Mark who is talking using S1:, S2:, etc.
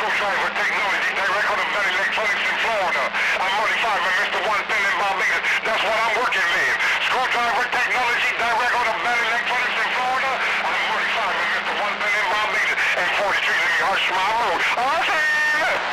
S1: Screwdriver Technology, direct out of Valley Electronics in Florida. I'm Marty Five and Mr. One Pen in Barbados. That's what I'm working with. Screwdriver Technology, direct out of Valley Electronics in Florida. I'm Marty Five and Mr. One Pen in Barbados. And 43 in the Harsh Road. I'll see you.